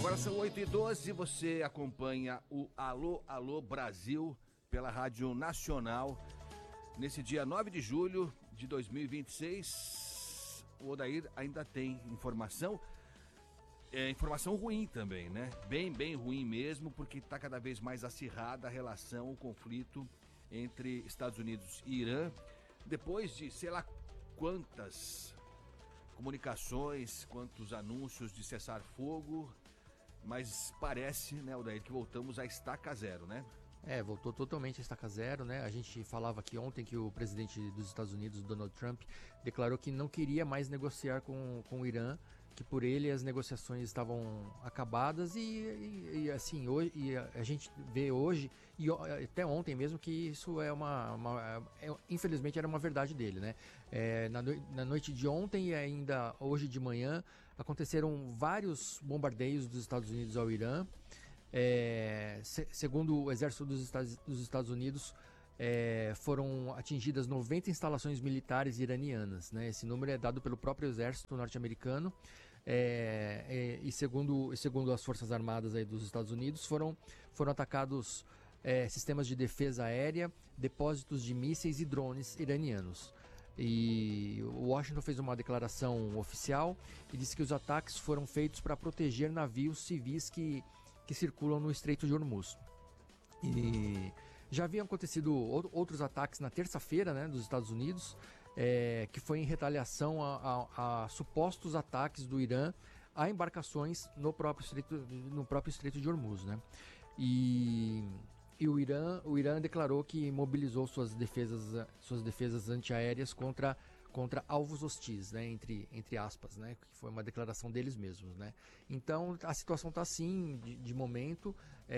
Agora são 8h12, você acompanha o Alô, Alô Brasil pela Rádio Nacional. Nesse dia 9 de julho de 2026, o Odair ainda tem informação. Informação ruim também, né? Bem ruim mesmo, porque está cada vez mais acirrada a relação, o conflito entre Estados Unidos e Irã. Depois de sei lá quantas comunicações, quantos anúncios de cessar-fogo, mas parece, né, Odair, que voltamos à estaca zero, né? Voltou totalmente a estaca zero, né? A gente falava aqui ontem que o presidente dos Estados Unidos, Donald Trump, declarou que não queria mais negociar com o Irã, que por ele as negociações estavam acabadas e assim, hoje, e a gente vê hoje, e até ontem mesmo, que isso infelizmente era uma verdade dele, né? Na noite de ontem e ainda hoje de manhã aconteceram vários bombardeios dos Estados Unidos ao Irã. Segundo o exército dos Estados Unidos, foram atingidas 90 instalações militares iranianas, né? Esse número é dado pelo próprio exército norte-americano, e segundo as forças armadas aí dos Estados Unidos, foram atacados sistemas de defesa aérea, depósitos de mísseis e drones iranianos. E o Washington fez uma declaração oficial e disse que os ataques foram feitos para proteger navios civis que circulam no Estreito de Hormuz. E já haviam acontecido outros ataques na terça-feira, né, dos Estados Unidos, que foi em retaliação a supostos ataques do Irã a embarcações no próprio Estreito de Hormuz, né? E o Irã declarou que mobilizou suas defesas antiaéreas contra alvos hostis, né, entre aspas, né, que foi uma declaração deles mesmos, né. Então a situação está assim de momento.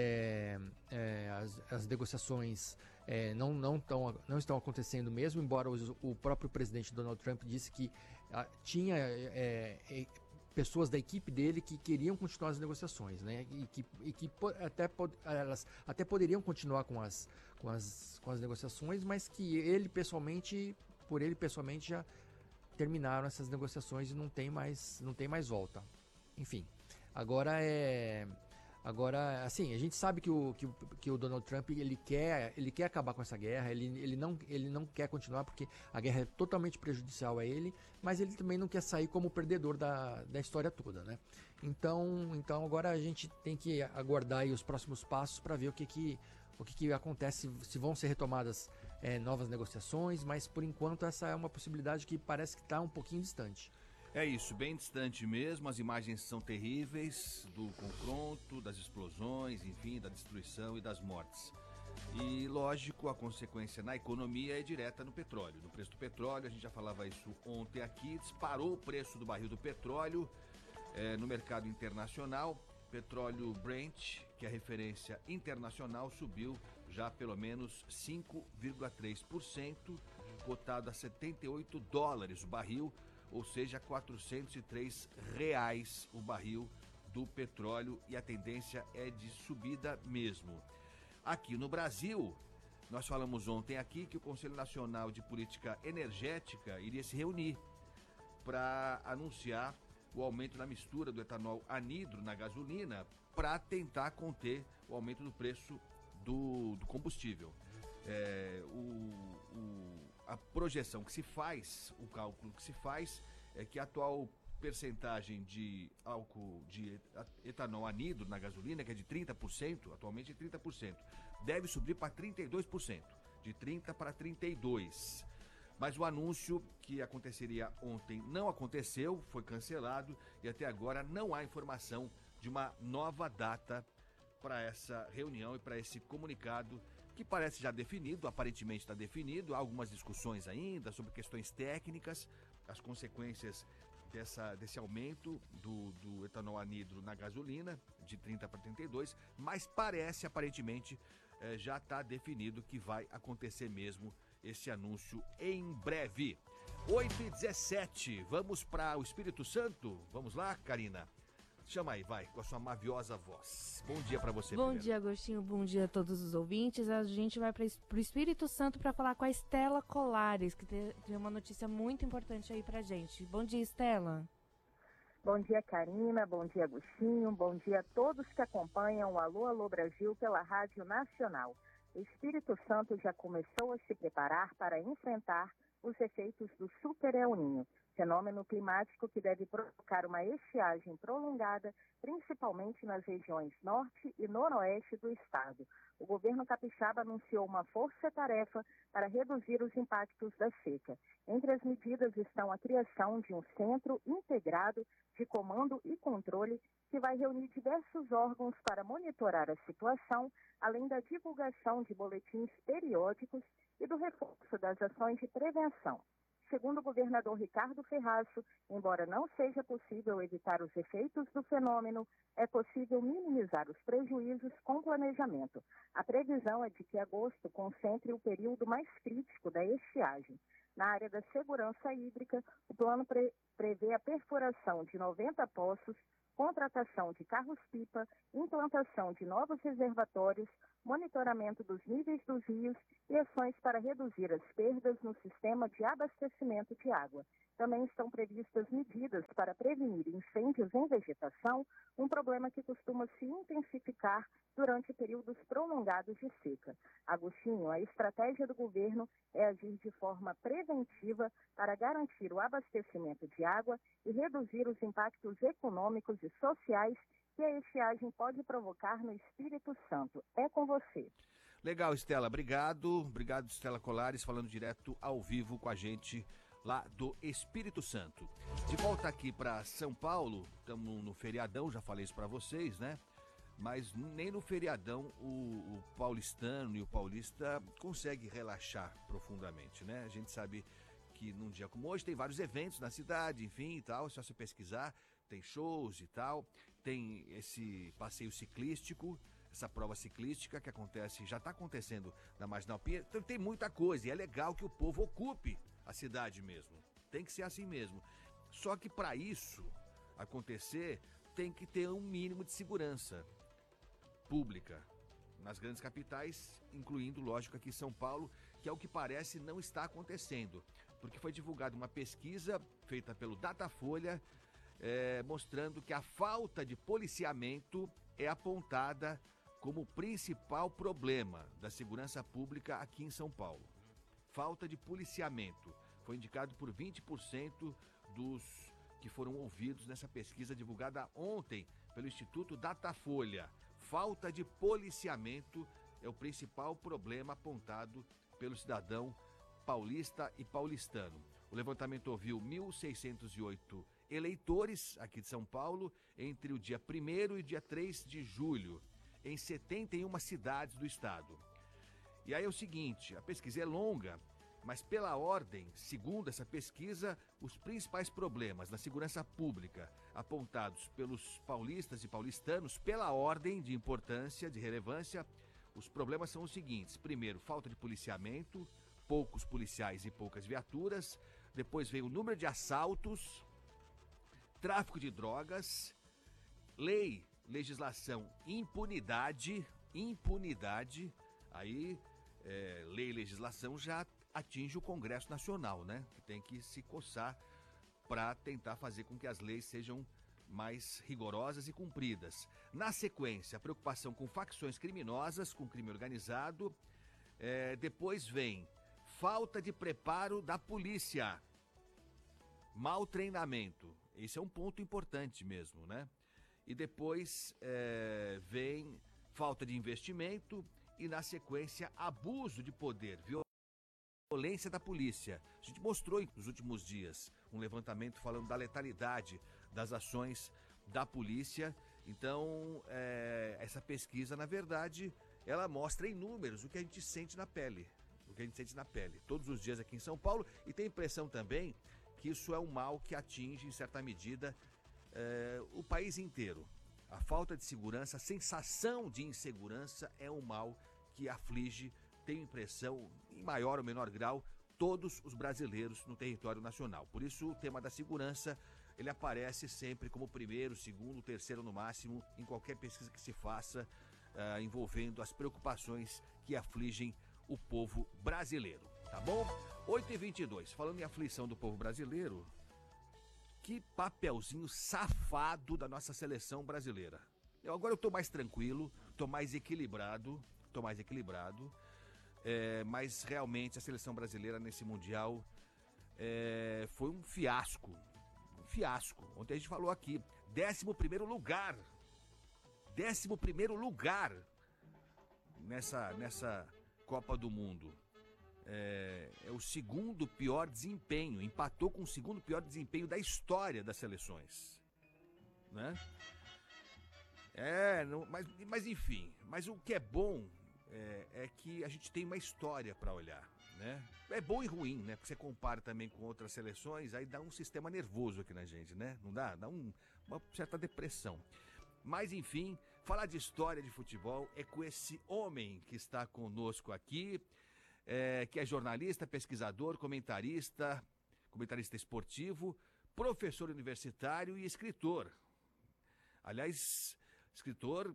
As negociações não estão acontecendo mesmo, embora o próprio presidente Donald Trump disse que tinha pessoas da equipe dele que queriam continuar as negociações, né, e que elas até poderiam continuar com as negociações, mas que por ele pessoalmente já terminaram essas negociações e não tem mais volta. Enfim, agora assim, a gente sabe que o Donald Trump ele quer acabar com essa guerra, ele não quer continuar porque a guerra é totalmente prejudicial a ele, mas ele também não quer sair como perdedor da história toda, né? Então agora a gente tem que aguardar aí os próximos passos para ver o que acontece, se vão ser retomadas novas negociações, mas por enquanto essa é uma possibilidade que parece que está um pouquinho distante. É isso, bem distante mesmo, as imagens são terríveis do confronto, das explosões, enfim, da destruição e das mortes. E lógico, a consequência na economia é direta no petróleo, no preço do petróleo. A gente já falava isso ontem aqui, disparou o preço do barril do petróleo no mercado internacional. Petróleo Brent, que é a referência internacional, subiu já pelo menos 5,3%, cotado a $78 o barril, ou seja, R$403 o barril do petróleo, e a tendência é de subida mesmo. Aqui no Brasil, nós falamos ontem aqui que o Conselho Nacional de Política Energética iria se reunir para anunciar o aumento da mistura do etanol anidro na gasolina para tentar conter o aumento do preço do combustível. A projeção que se faz, o cálculo que se faz é que a atual percentagem de álcool de etanol anidro na gasolina, que é de 30%, atualmente é 30%, deve subir para 32%, de 30% para 32%. Mas o anúncio que aconteceria ontem não aconteceu, foi cancelado, e até agora não há informação de uma nova data para essa reunião e para esse comunicado, que parece já definido, aparentemente está definido. Há algumas discussões ainda sobre questões técnicas, as consequências desse aumento do etanol anidro na gasolina, de 30% para 32%, mas parece, aparentemente, já está definido que vai acontecer mesmo esse anúncio em breve. 8h17, vamos para o Espírito Santo? Vamos lá, Karina? Chama aí, vai, com a sua maviosa voz. Bom dia para você. Bom dia, Agostinho, bom dia a todos os ouvintes. A gente vai para o Espírito Santo para falar com a Estela Colares, que tem uma notícia muito importante aí pra gente. Bom dia, Estela. Bom dia, Karina. Bom dia, Agostinho. Bom dia a todos que acompanham o Alô, Alô Brasil pela Rádio Nacional. O Espírito Santo já começou a se preparar para enfrentar os efeitos do Super El Niño, fenômeno climático que deve provocar uma estiagem prolongada, principalmente nas regiões norte e noroeste do estado. O governo capixaba anunciou uma força-tarefa para reduzir os impactos da seca. Entre as medidas estão a criação de um centro integrado de comando e controle que vai reunir diversos órgãos para monitorar a situação, além da divulgação de boletins periódicos e do reforço das ações de prevenção. Segundo o governador Ricardo Ferraço, embora não seja possível evitar os efeitos do fenômeno, é possível minimizar os prejuízos com planejamento. A previsão é de que agosto concentre o período mais crítico da estiagem. Na área da segurança hídrica, o plano prevê a perfuração de 90 poços, contratação de carros-pipa, implantação de novos reservatórios, monitoramento dos níveis dos rios e ações para reduzir as perdas no sistema de abastecimento de água. Também estão previstas medidas para prevenir incêndios em vegetação, um problema que costuma se intensificar durante períodos prolongados de seca. Agostinho, a estratégia do governo é agir de forma preventiva para garantir o abastecimento de água e reduzir os impactos econômicos e sociais que a estiagem pode provocar no Espírito Santo. É com você. Legal, Estela. Obrigado. Obrigado, Estela Colares, falando direto ao vivo com a gente lá do Espírito Santo. De volta aqui para São Paulo, estamos no feriadão, já falei isso para vocês, né? Mas nem no feriadão o paulistano e o paulista consegue relaxar profundamente, né? A gente sabe que num dia como hoje tem vários eventos na cidade, enfim e tal, é só você pesquisar, tem shows e tal, tem esse passeio ciclístico, essa prova ciclística que acontece, já está acontecendo na Marginal Pinheiro, então tem muita coisa e é legal que o povo ocupe a cidade mesmo, tem que ser assim mesmo. Só que para isso acontecer, tem que ter um mínimo de segurança pública nas grandes capitais, incluindo, lógico, aqui em São Paulo, que é o que parece não está acontecendo, porque foi divulgada uma pesquisa feita pelo Datafolha, mostrando que a falta de policiamento é apontada como o principal problema da segurança pública aqui em São Paulo. Falta de policiamento. Foi indicado por 20% dos que foram ouvidos nessa pesquisa divulgada ontem pelo Instituto Datafolha. Falta de policiamento é o principal problema apontado pelo cidadão paulista e paulistano. O levantamento ouviu 1.608 eleitores aqui de São Paulo entre o dia 1º e dia 3 de julho, em 71 cidades do estado. E aí é o seguinte, a pesquisa é longa, mas pela ordem, segundo essa pesquisa, os principais problemas da segurança pública apontados pelos paulistas e paulistanos, pela ordem de importância, de relevância, os problemas são os seguintes. Primeiro, falta de policiamento, poucos policiais e poucas viaturas. Depois vem o número de assaltos, tráfico de drogas, legislação, impunidade. Aí, lei e legislação já atinge o Congresso Nacional, né? Que tem que se coçar para tentar fazer com que as leis sejam mais rigorosas e cumpridas. Na sequência, a preocupação com facções criminosas, com crime organizado. Depois vem falta de preparo da polícia, mau treinamento. Esse é um ponto importante mesmo, né? E depois vem falta de investimento e, na sequência, abuso de poder, violência da polícia. A gente mostrou nos últimos dias um levantamento falando da letalidade das ações da polícia. Então, essa pesquisa, na verdade, ela mostra em números o que a gente sente na pele. Todos os dias aqui em São Paulo. E tem a impressão também que isso é um mal que atinge, em certa medida, o país inteiro. A falta de segurança, a sensação de insegurança é um mal que aflige, tenho impressão, em maior ou menor grau, todos os brasileiros no território nacional. Por isso, o tema da segurança, ele aparece sempre como primeiro, segundo, terceiro no máximo, em qualquer pesquisa que se faça, envolvendo as preocupações que afligem o povo brasileiro, tá bom? 8h22, falando em aflição do povo brasileiro, Que papelzinho safado da nossa seleção brasileira. Agora eu tô mais tranquilo, tô mais equilibrado, mas realmente a seleção brasileira nesse Mundial foi um fiasco. Ontem a gente falou aqui, 11º lugar. 11º lugar nessa Copa do Mundo. É o segundo pior desempenho, empatou com o segundo pior desempenho da história das seleções, né? Mas enfim, mas o que é bom é que a gente tem uma história para olhar, né? É bom e ruim, né? Porque você compara também com outras seleções, aí dá um sistema nervoso aqui na gente, né? Não dá? Dá uma certa depressão. Mas enfim, falar de história de futebol é com esse homem que está conosco aqui, que é jornalista, pesquisador, comentarista esportivo, professor universitário e escritor. Aliás, escritor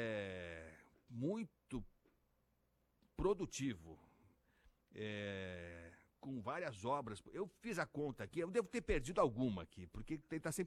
muito produtivo, com várias obras. Eu fiz a conta aqui, eu devo ter perdido alguma aqui, porque está sempre